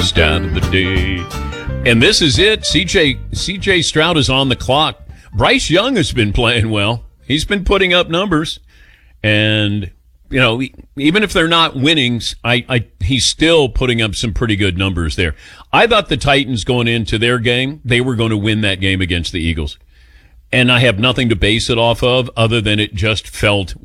Stat of the day. And this is it. CJ Stroud is on the clock. Bryce Young has been playing well. He's been putting up numbers. And, you know, even if they're not winnings, he's still putting up some pretty good numbers there. I thought the Titans going into their game, they were going to win that game against the Eagles. And I have nothing to base it off of other than it just felt